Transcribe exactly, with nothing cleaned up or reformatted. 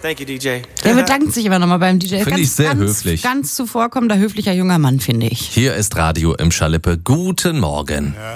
Thank you, D J. Der bedankt sich immer nochmal beim D J. Finde Ganz, ich sehr ganz, höflich. Ganz zuvorkommender, höflicher junger Mann, finde ich. Hier ist Radio im Schalippe. Guten Morgen.